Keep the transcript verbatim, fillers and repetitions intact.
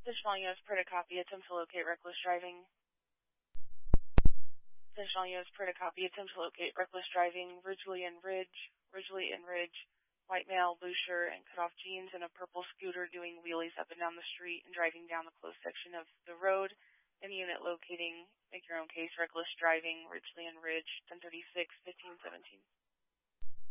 Additional units per to copy. Attempt to locate reckless driving. Additional units per to copy. Attempt to locate reckless driving. Ridgely and Ridge. Ridgely and Ridge. White male, blue shirt, and cut-off jeans, and a purple scooter doing wheelies up and down the street and driving down the closed section of the road. In unit locating, make your own case, reckless driving, Ridgely and Ridge, ten thirty-six, fifteen seventeen.